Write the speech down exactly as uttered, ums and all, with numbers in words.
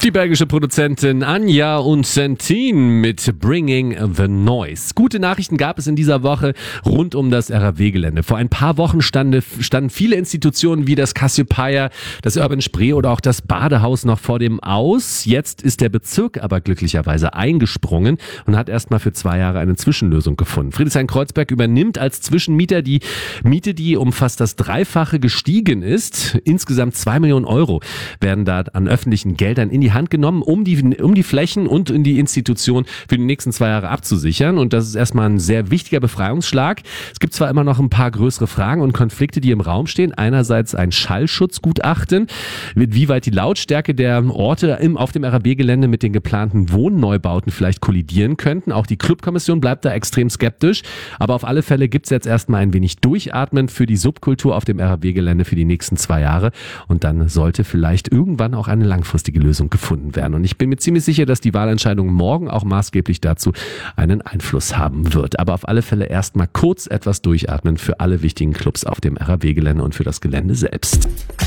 Die belgische Produzentin Anja und Sentin mit Bringing the Noise. Gute Nachrichten gab es in dieser Woche rund um das R A W-Gelände. Vor ein paar Wochen stande, standen viele Institutionen wie das Cassiopeia, das Urban Spree oder auch das Badehaus noch vor dem Aus. Jetzt ist der Bezirk aber glücklicherweise eingesprungen und hat erstmal für zwei Jahre eine Zwischenlösung gefunden. Friedrichshain-Kreuzberg übernimmt als Zwischenmieter die Miete, die um fast das Dreifache gestiegen ist. Insgesamt zwei Millionen Euro werden da an öffentlichen Geldern in die Hand genommen, um die, um die Flächen und in die Institution für die nächsten zwei Jahre abzusichern. Und das ist erstmal ein sehr wichtiger Befreiungsschlag. Es gibt zwar immer noch ein paar größere Fragen und Konflikte, die im Raum stehen. Einerseits ein Schallschutzgutachten, wie weit die Lautstärke der Orte im, auf dem R A W-Gelände mit den geplanten Wohnneubauten vielleicht kollidieren könnten. Auch die Clubkommission bleibt da extrem skeptisch. Aber auf alle Fälle gibt es jetzt erstmal ein wenig Durchatmen für die Subkultur auf dem R A W-Gelände für die nächsten zwei Jahre. Und dann sollte vielleicht irgendwann auch eine langfristige Lösung gefunden werden. Und ich bin mir ziemlich sicher, dass die Wahlentscheidung morgen auch maßgeblich dazu einen Einfluss haben wird. Aber auf alle Fälle erstmal kurz etwas durchatmen für alle wichtigen Clubs auf dem R A W-Gelände und für das Gelände selbst.